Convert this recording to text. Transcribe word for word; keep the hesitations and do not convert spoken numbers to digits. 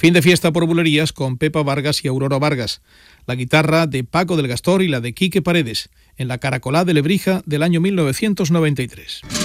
Fin de fiesta por bulerías con Pepa Vargas y Aurora Vargas. La guitarra de Paco del Gastor y la de Quique Paredes, en la Caracolá de Lebrija del año mil novecientos noventa y tres.